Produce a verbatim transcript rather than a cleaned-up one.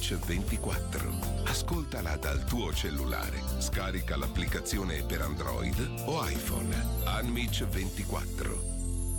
Unmix ventiquattro. Ascoltala dal tuo cellulare. Scarica l'applicazione per Android o iPhone. Unmix ventiquattro.